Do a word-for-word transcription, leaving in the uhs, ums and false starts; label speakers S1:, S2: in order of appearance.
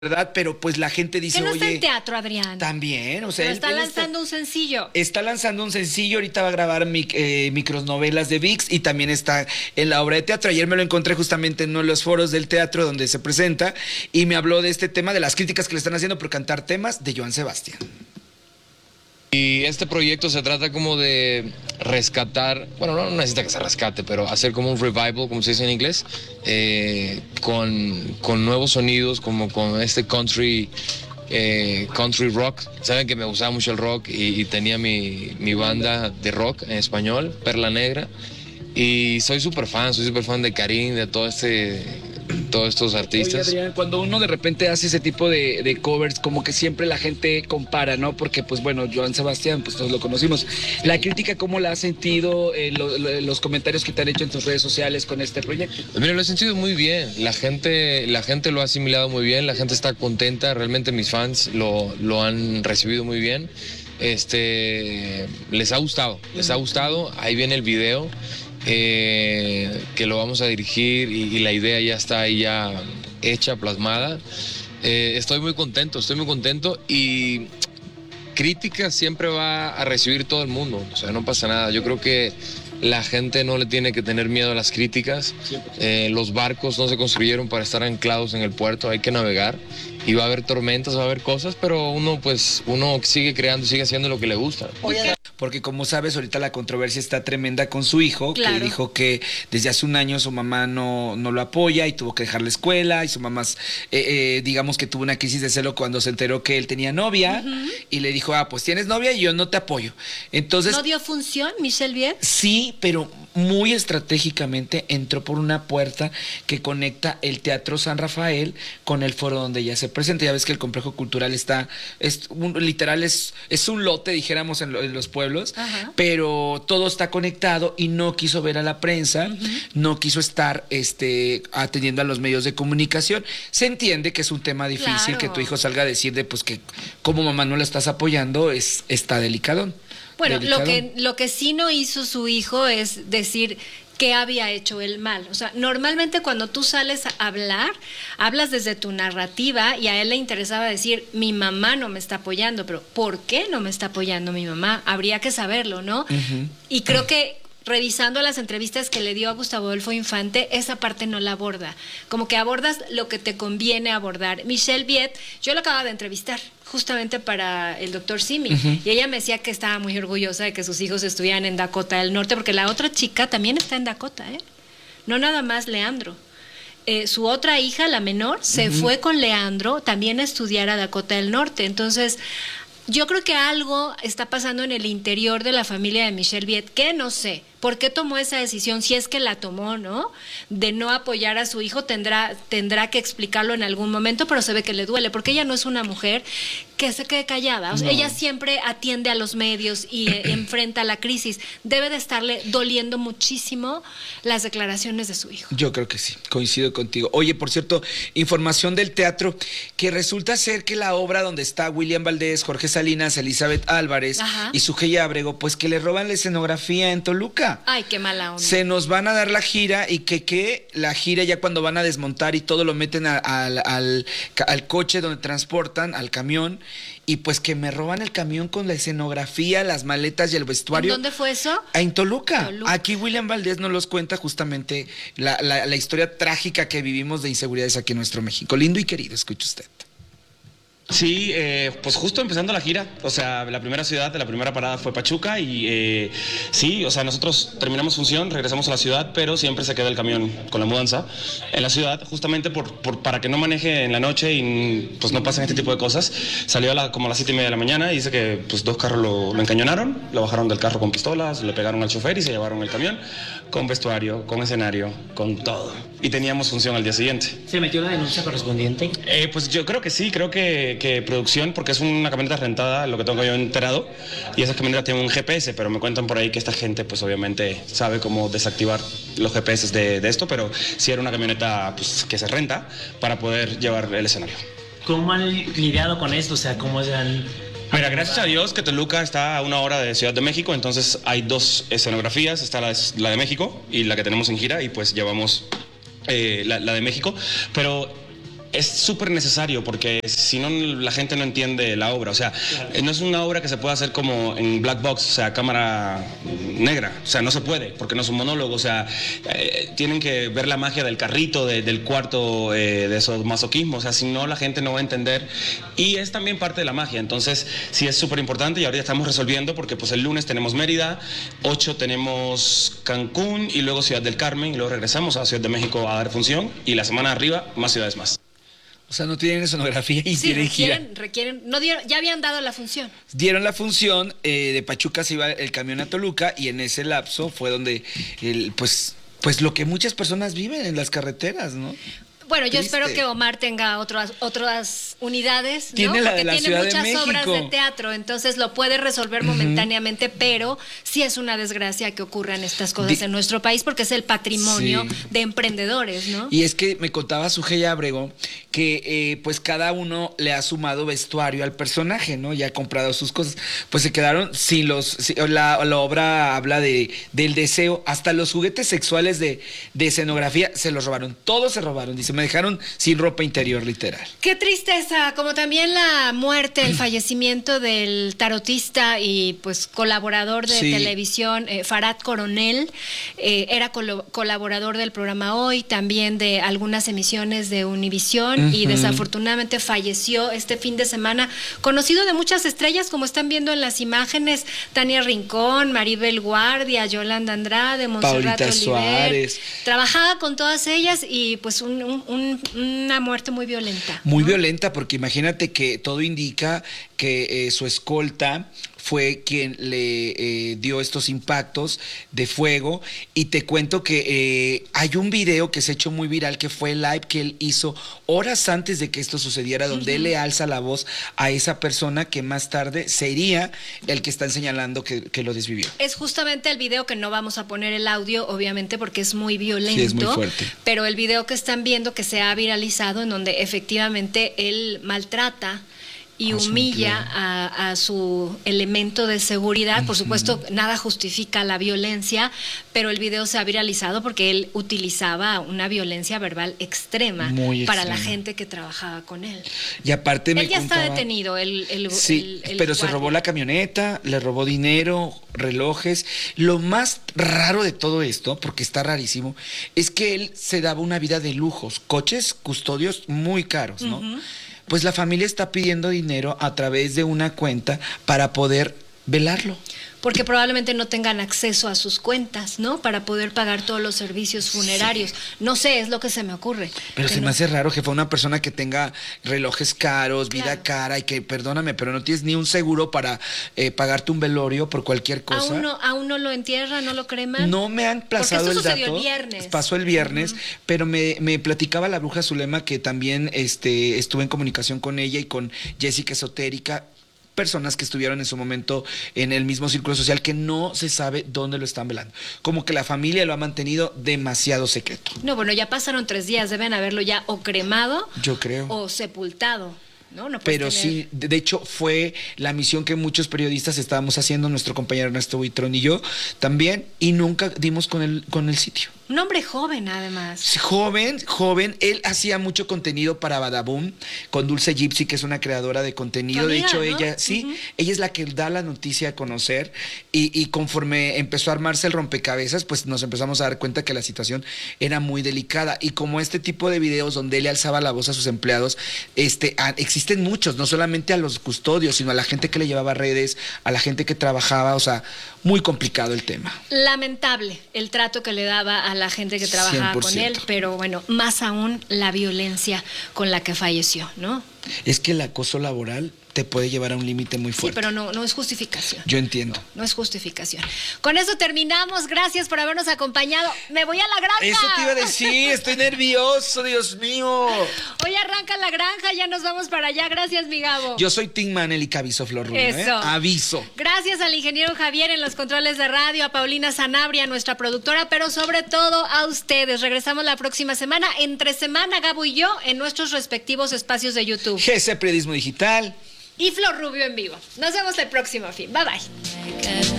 S1: ¿verdad? Pero pues la gente dice,
S2: que no
S1: oye...
S2: está en teatro, Adrián.
S1: También, o sea...
S2: Pero
S1: él,
S2: está
S1: él
S2: lanzando
S1: está,
S2: un sencillo.
S1: Está lanzando un sencillo, ahorita va a grabar mic, eh, micronovelas de V I X y también está en la obra de teatro. Ayer me lo encontré justamente en uno de los foros del teatro donde se presenta y me habló de este tema, de las críticas que le están haciendo por cantar temas de Joan Sebastián.
S3: Y este proyecto se trata como de rescatar, bueno, no necesita que se rescate, pero hacer como un revival, como se dice en inglés, eh, con, con nuevos sonidos, como con este country, eh, country rock. Saben que me gustaba mucho el rock y, y tenía mi, mi banda de rock en español, Perla Negra. Y soy súper fan, soy súper fan de Karim, de todo este, todos estos artistas.
S1: Oye, Adrián, cuando uno de repente hace ese tipo de, de covers, como que siempre la gente compara, ¿no? Porque, pues bueno, Joan Sebastián, pues todos lo conocimos. La crítica, ¿cómo la has sentido? Eh, lo, lo, los comentarios que te han hecho en tus redes sociales con este proyecto.
S3: Mira, lo he sentido muy bien. La gente, la gente lo ha asimilado muy bien, la gente está contenta. Realmente mis fans lo, lo han recibido muy bien. Este, les ha gustado, les ha gustado. Ahí viene el video. Eh, que lo vamos a dirigir y, y la idea ya está ahí ya hecha, plasmada. Eh, estoy muy contento, estoy muy contento y críticas siempre va a recibir todo el mundo, o sea, no pasa nada. Yo creo que la gente no le tiene que tener miedo a las críticas. Eh, los barcos no se construyeron para estar anclados en el puerto, hay que navegar y va a haber tormentas, va a haber cosas, pero uno pues uno sigue creando, sigue haciendo lo que le gusta.
S1: Porque como sabes, ahorita la controversia está tremenda con su hijo, claro, que dijo que desde hace un año su mamá no, no lo apoya y tuvo que dejar la escuela y su mamá, eh, eh, digamos que tuvo una crisis de celo cuando se enteró que él tenía novia, uh-huh, y le dijo, ah, pues tienes novia y yo no te apoyo. Entonces,
S2: ¿no dio función, Michelle Viet?
S1: Sí, pero muy estratégicamente entró por una puerta que conecta el Teatro San Rafael con el foro donde ella se presenta. Ya ves que el complejo cultural está, es un, literal es, es un lote, dijéramos, en, lo, en los pueblos, ajá, pero todo está conectado y no quiso ver a la prensa, uh-huh, no quiso estar este, atendiendo a los medios de comunicación. Se entiende que es un tema difícil, claro, que tu hijo salga a decir de pues que como mamá no la estás apoyando, es, está delicadón.
S2: Bueno,
S1: delicado.
S2: lo que, lo que sí no hizo su hijo es decir qué había hecho él mal. O sea, normalmente cuando tú sales a hablar, hablas desde tu narrativa y a él le interesaba decir, mi mamá no me está apoyando, pero ¿por qué no me está apoyando mi mamá? Habría que saberlo, ¿no? Uh-huh. Y creo que revisando las entrevistas que le dio a Gustavo Adolfo Infante, esa parte no la aborda. Como que abordas lo que te conviene abordar. Michelle Viet, yo la acababa de entrevistar justamente para el doctor Simi, uh-huh, y ella me decía que estaba muy orgullosa de que sus hijos estuvieran en Dakota del Norte, porque la otra chica también está en Dakota, ¿eh? No nada más Leandro. Eh, su otra hija, la menor, se uh-huh. fue con Leandro también a estudiar a Dakota del Norte. Entonces, yo creo que algo está pasando en el interior de la familia de Michelle Viet, que no sé por qué tomó esa decisión, si es que la tomó, ¿no? De no apoyar a su hijo, tendrá, tendrá que explicarlo en algún momento, pero se ve que le duele, porque ella no es una mujer que se quede callada. O sea, no. Ella siempre atiende a los medios y eh, enfrenta la crisis. Debe de estarle doliendo muchísimo las declaraciones de su hijo.
S1: Yo creo que sí, coincido contigo. Oye, por cierto, información del teatro, que resulta ser que la obra donde está William Valdés, Jorge Salinas, Elizabeth Álvarez, ajá, y Sujei Abrego, pues que le roban la escenografía en Toluca.
S2: Ay, qué mala onda.
S1: Se nos van a dar la gira y que, que la gira ya cuando van a desmontar y todo lo meten a, a, al, al, al coche donde transportan, al camión, y pues que me roban el camión con la escenografía, las maletas y el vestuario.
S2: ¿En dónde fue eso?
S1: En Toluca.
S2: Toluca.
S1: Aquí William Valdés nos los cuenta justamente la, la, la historia trágica que vivimos de inseguridades aquí en nuestro México. Lindo y querido, escuche usted.
S4: Sí, eh, pues justo empezando la gira, o sea, la primera ciudad, la primera parada fue Pachuca y eh, sí, o sea, nosotros terminamos función, regresamos a la ciudad, pero siempre se queda el camión con la mudanza en la ciudad, justamente por, por para que no maneje en la noche y pues no pasen este tipo de cosas. Salió a la, como a las siete y media de la mañana y dice que pues dos carros lo, lo encañonaron, lo bajaron del carro con pistolas, le pegaron al chofer y se llevaron el camión con vestuario, con escenario, con todo. Y teníamos función al día siguiente.
S5: ¿Se metió la denuncia correspondiente?
S4: Eh, pues yo creo que sí, creo que, que producción, porque es una camioneta rentada, lo que tengo yo enterado, y esas camionetas tienen un G P S, pero me cuentan por ahí que esta gente pues obviamente sabe cómo desactivar los G P S de, de esto, pero sí era una camioneta pues, que se renta para poder llevar el escenario.
S5: ¿Cómo han lidiado con esto? O sea, ¿cómo se han...?
S4: Mira, gracias a Dios que Toluca está a una hora de Ciudad de México, entonces hay dos escenografías, está la de, la de México y la que tenemos en gira, y pues llevamos eh, la, la de México, pero es súper necesario porque si no la gente no entiende la obra, o sea, claro. No es una obra que se pueda hacer como en black box, o sea, cámara negra, o sea, no se puede porque no es un monólogo, o sea, eh, tienen que ver la magia del carrito, de, del cuarto, eh, de esos masoquismos, o sea, si no la gente no va a entender y es también parte de la magia, entonces sí es súper importante y ahorita estamos resolviendo porque pues el lunes tenemos Mérida, ocho tenemos Cancún y luego Ciudad del Carmen y luego regresamos a Ciudad de México a dar función y la semana de arriba más ciudades más.
S1: O sea, no tienen escenografía y
S2: sí,
S1: tienen
S2: requieren,
S1: gira.
S2: requieren, no dieron, ya habían dado la función.
S1: Dieron la función, eh, de Pachuca se iba el camión a Toluca y en ese lapso fue donde, el, pues, pues lo que muchas personas viven en las carreteras, ¿no?
S2: Bueno, yo
S1: Triste.
S2: espero que Omar tenga otras otras unidades, ¿no?
S1: Tiene la de
S2: Porque
S1: la
S2: tiene
S1: Ciudad de
S2: muchas
S1: México.
S2: obras de teatro, entonces lo puede resolver momentáneamente, uh-huh. pero sí es una desgracia que ocurran estas cosas Di- en nuestro país porque es el patrimonio sí. de emprendedores, ¿no?
S1: Y es que me contaba Sugeya Abrego que eh, pues cada uno le ha sumado vestuario al personaje, ¿no? Ya ha comprado sus cosas. Pues se quedaron sin los... Sin, la, la obra habla de del deseo, hasta los juguetes sexuales de, de escenografía se los robaron. Todos se robaron, dice, me dejaron sin ropa interior, literal.
S2: Qué tristeza, como también la muerte, el fallecimiento del tarotista y pues colaborador de sí. televisión, eh, Farad Coronel, eh, era col- colaborador del programa Hoy, también de algunas emisiones de Univisión, uh-huh. y desafortunadamente falleció este fin de semana, conocido de muchas estrellas, como están viendo en las imágenes, Tania Rincón, Maribel Guardia, Yolanda Andrade, Montserrat
S1: Paulita
S2: Oliver.
S1: Suárez.
S2: Trabajaba con todas ellas y pues un, un, un, una muerte muy violenta.
S1: Muy
S2: ¿no?
S1: violenta, porque imagínate que todo indica que eh, su escolta fue quien le eh, dio estos impactos de fuego, y te cuento que eh, hay un video que se ha hecho muy viral, que fue el live que él hizo horas antes de que esto sucediera, donde uh-huh. él le alza la voz a esa persona que más tarde sería el que están señalando que, que lo desvivió.
S2: Es justamente el video que no vamos a poner el audio, obviamente, porque es muy violento,
S1: sí, es muy fuerte.
S2: Pero el video que están viendo que se ha viralizado, en donde efectivamente él maltrata y humilla a, a su elemento de seguridad. Uh-huh. Por supuesto, nada justifica la violencia, pero el video se ha viralizado porque él utilizaba una violencia verbal extrema Muy para extrema. la gente que trabajaba con él.
S1: Y aparte me
S2: Él ya
S1: contaba,
S2: está detenido. El, el,
S1: sí,
S2: el, el
S1: pero guardia. Se robó la camioneta, le robó dinero, relojes. Lo más raro de todo esto, porque está rarísimo, es que él se daba una vida de lujos, coches, custodios muy caros, ¿no? Uh-huh. Pues la familia está pidiendo dinero a través de una cuenta para poder velarlo.
S2: Porque probablemente no tengan acceso a sus cuentas, ¿no? Para poder pagar todos los servicios funerarios. Sí. No sé, es lo que se me ocurre.
S1: Pero se
S2: no...
S1: me hace raro que fue una persona que tenga relojes caros, vida
S2: claro.
S1: cara, y que, perdóname, pero no tienes ni un seguro para eh, pagarte un velorio por cualquier cosa.
S2: ¿Aún no, ¿Aún no lo entierra, no lo creman?
S1: No me han pasado el dato.
S2: Porque esto sucedió el viernes.
S1: Pasó el viernes, uh-huh. pero me, me platicaba la bruja Zulema, que también este, estuve en comunicación con ella y con Jessica Esotérica, personas que estuvieron en su momento en el mismo círculo social, que no se sabe dónde lo están velando. Como que la familia lo ha mantenido demasiado secreto.
S2: No, bueno, ya pasaron tres días, deben haberlo ya o cremado,
S1: yo creo,
S2: o sepultado. No, no
S1: pero
S2: tener...
S1: sí, de hecho fue la misión que muchos periodistas estábamos haciendo, nuestro compañero Ernesto Buitrón y yo también, y nunca dimos con el, con el sitio.
S2: Un hombre joven, además.
S1: Joven, joven. Él hacía mucho contenido para Badaboom con Dulce Gypsy, que es una creadora de contenido.
S2: Amiga,
S1: de hecho,
S2: ¿no?
S1: ella, sí, uh-huh. ella es la que da la noticia a conocer. Y, y conforme empezó a armarse el rompecabezas, pues nos empezamos a dar cuenta que la situación era muy delicada. Y como este tipo de videos donde él le alzaba la voz a sus empleados, este, a, existen muchos, no solamente a los custodios, sino a la gente que le llevaba redes, a la gente que trabajaba. O sea, muy complicado el tema.
S2: Lamentable el trato que le daba a la gente que trabajaba cien por ciento con él, pero bueno, más aún la violencia con la que falleció, ¿no?
S1: Es que el acoso laboral te puede llevar a un límite muy fuerte.
S2: Sí, pero no, no es justificación.
S1: Yo entiendo.
S2: No, no es justificación. Con eso terminamos. Gracias por habernos acompañado. Me voy a la granja.
S1: Eso te iba a decir. Estoy nervioso, Dios mío.
S2: Hoy arranca la granja. Ya nos vamos para allá. Gracias, mi Gabo.
S1: Yo soy Tim Manel, aviso, Flor Rubio.
S2: Eso.
S1: ¿eh? Aviso.
S2: Gracias al ingeniero Javier en los controles de radio, a Paulina Sanabria, nuestra productora, pero sobre todo a ustedes. Regresamos la próxima semana. Entre semana, Gabo y yo, en nuestros respectivos espacios de YouTube.
S1: G C Periodismo Digital.
S2: Y Flor Rubio en vivo. Nos vemos el próximo fin. Bye bye.